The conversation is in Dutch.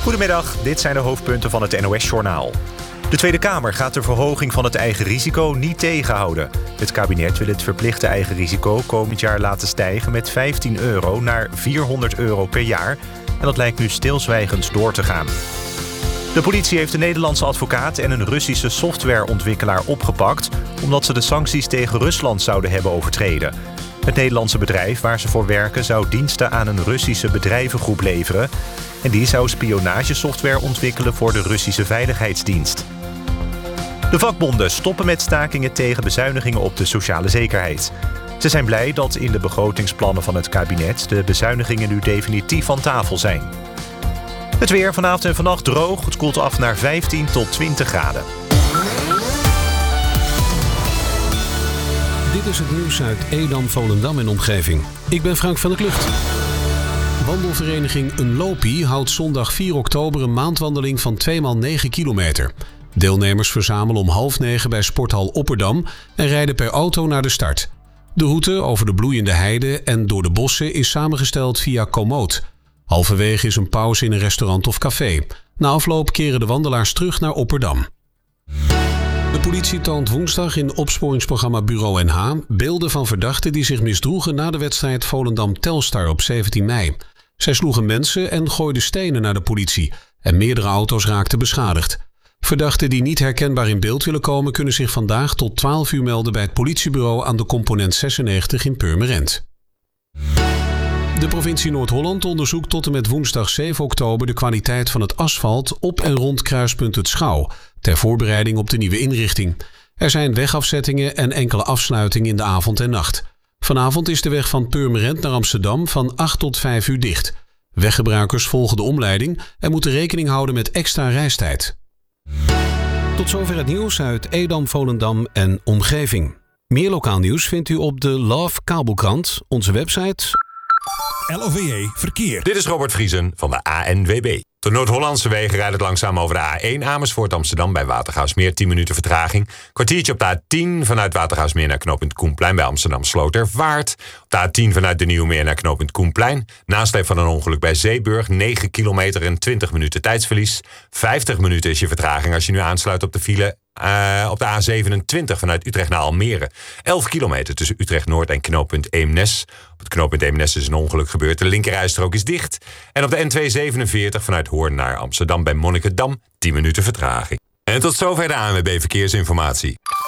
Goedemiddag, dit zijn de hoofdpunten van het NOS-journaal. De Tweede Kamer gaat de verhoging van het eigen risico niet tegenhouden. Het kabinet wil het verplichte eigen risico komend jaar laten stijgen met €15 naar €400 per jaar. En dat lijkt nu stilzwijgend door te gaan. De politie heeft een Nederlandse advocaat en een Russische softwareontwikkelaar opgepakt, omdat ze de sancties tegen Rusland zouden hebben overtreden. Het Nederlandse bedrijf waar ze voor werken zou diensten aan een Russische bedrijvengroep leveren. En die zou spionagesoftware ontwikkelen voor de Russische Veiligheidsdienst. De vakbonden stoppen met stakingen tegen bezuinigingen op de sociale zekerheid. Ze zijn blij dat in de begrotingsplannen van het kabinet de bezuinigingen nu definitief van tafel zijn. Het weer vanavond en vannacht droog. Het koelt af naar 15 tot 20 graden. Dit is het nieuws uit Edam, Volendam en omgeving. Ik ben Frank van der Klucht. Wandelvereniging Unlopi houdt zondag 4 oktober een maandwandeling van 2x9 kilometer. Deelnemers verzamelen om 8:30 bij sporthal Opperdam en rijden per auto naar de start. De route over de bloeiende heide en door de bossen is samengesteld via Komoot. Halverwege is een pauze in een restaurant of café. Na afloop keren de wandelaars terug naar Opperdam. De politie toont woensdag in opsporingsprogramma Bureau NH beelden van verdachten die zich misdroegen na de wedstrijd Volendam-Telstar op 17 mei. Zij sloegen mensen en gooiden stenen naar de politie en meerdere auto's raakten beschadigd. Verdachten die niet herkenbaar in beeld willen komen kunnen zich vandaag tot 12 uur melden bij het politiebureau aan de component 96 in Purmerend. De provincie Noord-Holland onderzoekt tot en met woensdag 7 oktober de kwaliteit van het asfalt op en rond kruispunt Het Schouw, ter voorbereiding op de nieuwe inrichting. Er zijn wegafzettingen en enkele afsluitingen in de avond en nacht. Vanavond is de weg van Purmerend naar Amsterdam van 8 tot 5 uur dicht. Weggebruikers volgen de omleiding en moeten rekening houden met extra reistijd. Tot zover het nieuws uit Edam, Volendam en omgeving. Meer lokaal nieuws vindt u op de Love Kabelkrant, onze website. LOVE Verkeer. Dit is Robert Vriesen van de ANWB. De Noord-Hollandse wegen rijden het langzaam over de A1 Amersfoort Amsterdam bij Watergraafsmeer 10 minuten vertraging. Kwartiertje op de A10 vanuit Watergraafsmeer naar knooppunt Koenplein bij Amsterdam Slotervaart. Op de A10 vanuit de Nieuwmeer naar knooppunt Koenplein. Nasleep van een ongeluk bij Zeeburg, 9 kilometer en 20 minuten tijdsverlies. 50 minuten is je vertraging als je nu aansluit op de file op de A27 vanuit Utrecht naar Almere. 11 kilometer tussen Utrecht Noord en knooppunt Eemnes. Op het knooppunt Eemnes is een ongeluk gebeurd. De linkerrijstrook is dicht. En op de N247 vanuit Hoorn naar Amsterdam bij Monnikendam 10 minuten vertraging. En tot zover de ANWB Verkeersinformatie.